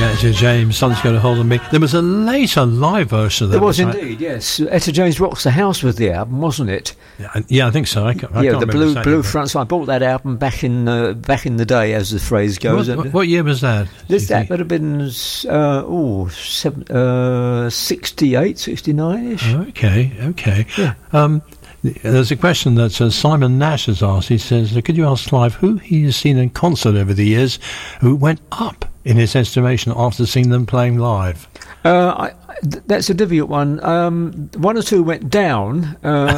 Yeah, Etta James, Sun's Got a Hold on Me. There was a later live version of that. There was indeed, yes. Etta James Rocks the House with the album, wasn't it? Yeah, I think so. I can't the blue front. So I bought that album back in the day, as the phrase goes. What year was that? That would have been 68, 69-ish. Okay. Yeah. There's a question that Simon Nash has asked. He says, could you ask Clive who he has seen in concert over the years who went up in his estimation after seeing them playing live? That's a difficult one. One or two went down,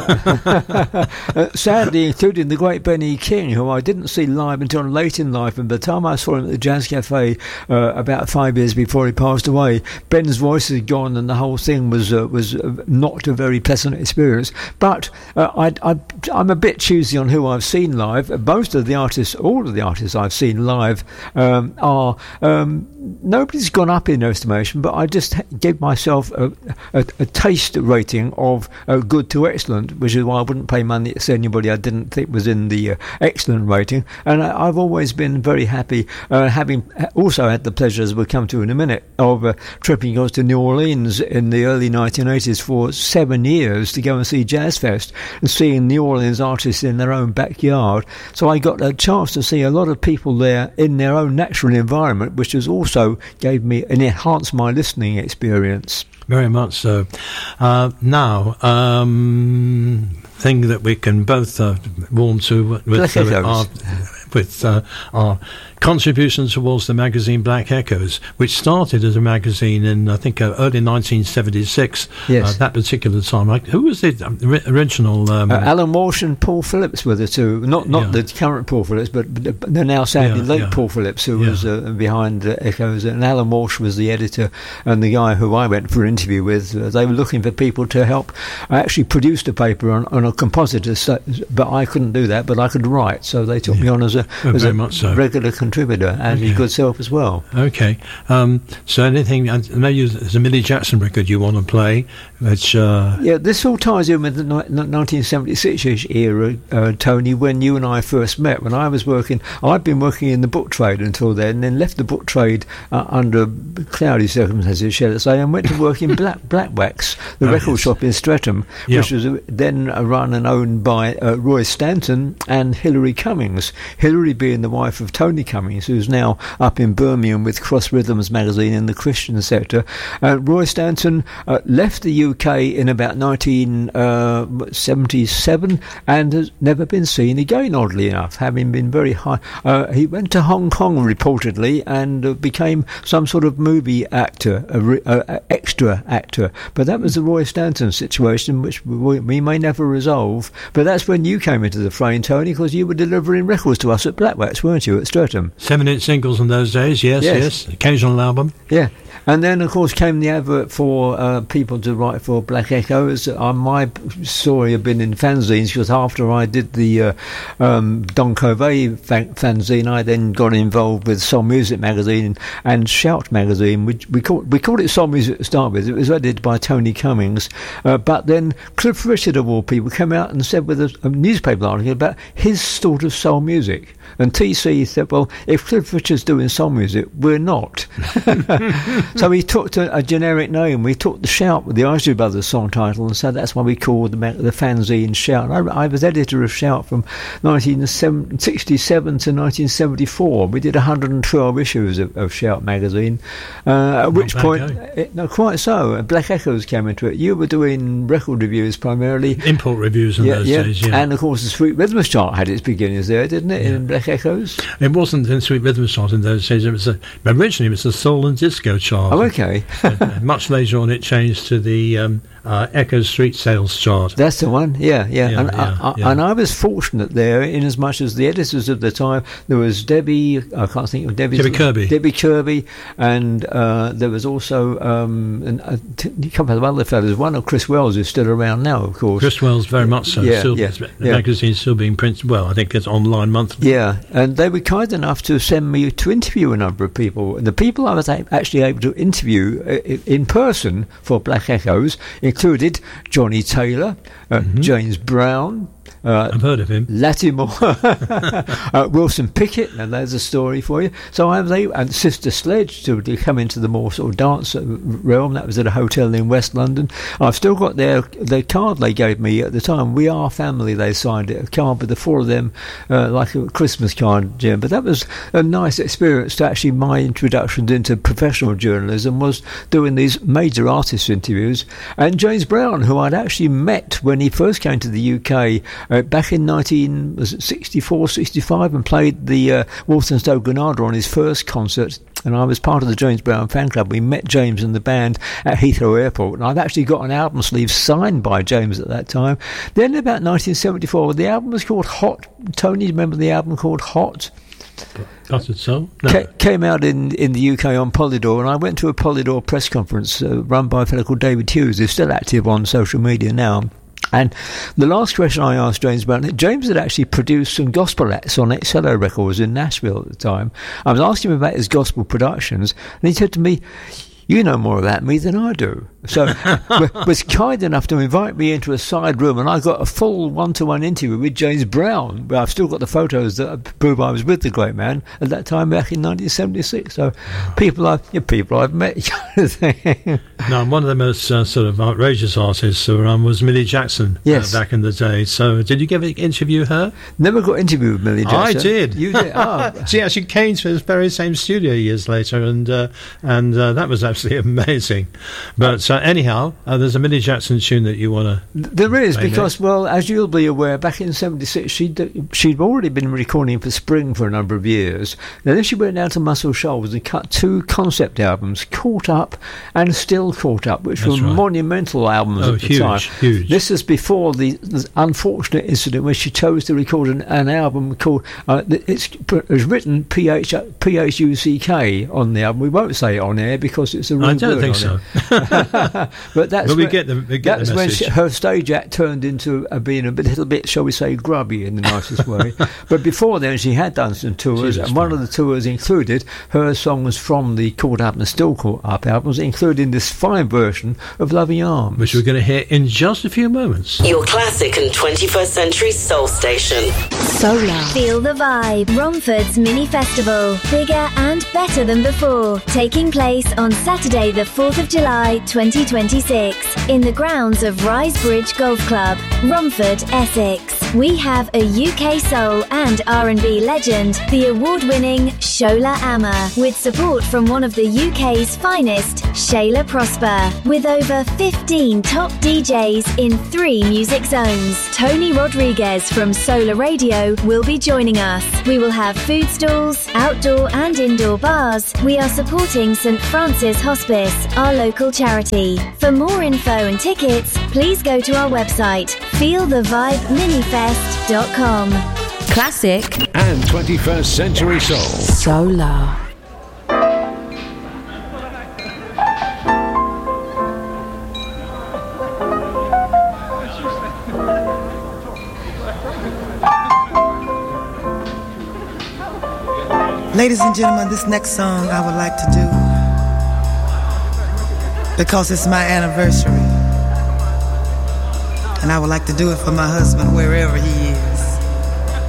sadly, including the great Benny King, who I didn't see live until late in life. And by the time I saw him at the Jazz Cafe about 5 years before he passed away, Ben's voice had gone, and the whole thing was not a very pleasant experience. But I'm a bit choosy on who I've seen live. All of the artists I've seen live are nobody's gone up in estimation, but I just gave myself a taste rating of good to excellent, which is why I wouldn't pay money to see anybody I didn't think was in the excellent rating. And I've always been very happy, having also had the pleasure, as we'll come to in a minute, of tripping to New Orleans in the early 1980s for 7 years to go and see Jazz Fest and seeing New Orleans artists in their own backyard. So I got a chance to see a lot of people there in their own natural environment, which has also gave me and enhanced my listening experience. Very much so. Now, thing that we can both warm to with our contributions towards the magazine Black Echoes, which started as a magazine in, I think, early 1976. Yes. That particular time. Who was the original? Alan Walsh and Paul Phillips were the two. Not the current Paul Phillips, but the now sadly late Paul Phillips, who was behind Echoes. And Alan Walsh was the editor, and the guy who I went for an interview with. They were looking for people to help. I actually produced a paper on a compositor, but I couldn't do that, but I could write. So they took me on as a regular contributor, and his good self as well. Okay. So anything, maybe there's a Millie Jackson record you want to play, which... this all ties in with the 1976-ish era, Tony, when you and I first met. When I was working, I'd been working in the book trade until then left the book trade under cloudy circumstances, shall I say, and went to work in Black Wax, the record shop in Streatham, which was then run and owned by Roy Stanton and Hilary Cummings. Hilary being the wife of Tony Cummings, who's now up in Birmingham with Cross Rhythms magazine in the Christian sector. Roy Stanton left the UK in about 1977 and has never been seen again, oddly enough, having been very high. He went to Hong Kong reportedly and became some sort of movie actor, extra actor. But that was the Roy Stanton situation, which we may never resolve. But that's when you came into the frame, Tony, because you were delivering records to us at Black Wax, weren't you, at Streatham? 7-inch singles in those days, yes. Occasional album. Yeah. And then, of course, came the advert for people to write for Black Echoes. My story had been in fanzines, because after I did the Don Covey fanzine, I then got involved with Soul Music magazine and Shout magazine. We called it Soul Music to start with. It was edited by Tony Cummings. But then Cliff Richard, of all people, came out and said with a newspaper article about his sort of soul music. And TC said, well, if Cliff Richard's doing soul music, we're not. So he took a generic name. We took the Shout with the Isley Brothers song title, and so that's why we called the fanzine Shout. I was editor of Shout from 1967 to 1974. We did 112 issues of Shout magazine, at which point, quite so, Black Echoes came into it. You were doing record reviews primarily. Import reviews in those days, And of course the Sweet Rhythms chart had its beginnings there, didn't it, in Black Echoes? It wasn't in Sweet Rhythms chart in those days. Originally it was the Soul and Disco chart. Oh, okay. Much later on it changed to the Echo Street Sales chart. That's the one, And I was fortunate there, in as much as the editors of the time, there was Debbie, I can't think of Debbie Kirby, and there was also a couple of other fellows. One of Chris Wells is still around now, of course. Chris Wells, very much so. The magazine's still being printed. Well, I think it's online monthly. Yeah, and they were kind enough to send me to interview a number of people. And the people I was actually able to interview in person for Black Echoes included Johnny Taylor, James Brown, I've heard of him. Lattimore, Wilson Pickett, and there's a story for you. So I was able, and Sister Sledge to come into the more sort of dance realm. That was at a hotel in West London. I've still got their card they gave me at the time. We Are Family, they signed it, a card with the four of them, like a Christmas card, Jim. But that was a nice experience. To actually, my introduction into professional journalism was doing these major artist interviews. And James Brown, who I'd actually met when he first came to the UK back in 1964, 65, and played the Walthamstow Granada on his first concert. And I was part of the James Brown fan club. We met James and the band at Heathrow Airport, and I've actually got an album sleeve signed by James at that time. Then about 1974, the album was called Hot. Tony, remember the album called Hot? Buttered Soul? No. Came out in the UK on Polydor, and I went to a Polydor press conference run by a fellow called David Hughes, who's still active on social media now. And the last question I asked James Brown, James had actually produced some gospel acts on XLO Records in Nashville at the time. I was asking him about his gospel productions, and he said to me, "You know more about me than I do." So was kind enough to invite me into a side room, and I got a full one-to-one interview with James Brown. But I've still got the photos that prove I was with the great man at that time back in 1976. So people I've met, kind of thing. Now, one of the most sort of outrageous artists was Millie Jackson. Yes. Back in the day. So did you ever interview her? Never got interviewed with Millie Jackson. I did. You did? Oh. She actually came to the very same studio years later, and that was absolutely amazing. But anyhow, there's a Millie Jackson tune that you want to... There is, because, well, as you'll be aware, back in 76, she'd already been recording for Spring for a number of years. Then she went down to Muscle Shoals and cut 2 concept albums, Caught Up and Still Caught Up, which were monumental albums at the time. Huge. This is before the unfortunate incident where she chose to record an album called... it was written P-H-U-C-K on the album. We won't say it on air because it's a rude word. I don't think so. But that's when her stage act turned into being a little bit, shall we say, grubby in the nicest way. But before then, she had done some tours, and one of the tours included her songs from the Caught Up and Still Caught Up albums, including this fine version of Loving Arms, which we're going to hear in just a few moments. Your classic and 21st century soul station. Solar. Feel the vibe. Romford's mini festival. Bigger and better than before. Taking place on Saturday, the 4th of July, 2026, in the grounds of Risebridge Golf Club, Romford, Essex. We have a UK soul and R&B legend, the award-winning Shola Ama, with support from one of the UK's finest, Shayla Prosper, with over 15 top DJs in 3 music zones. Tony Rodriguez from Solar Radio will be joining us. We will have food stalls, outdoor and indoor bars. We are supporting St Francis Hospice, our local charity. For more info and tickets, please go to our website, feelthevibeminifest.com. Classic and 21st century soul. Solar. Ladies and gentlemen, this next song I would like to do, because it's my anniversary, and I would like to do it for my husband wherever he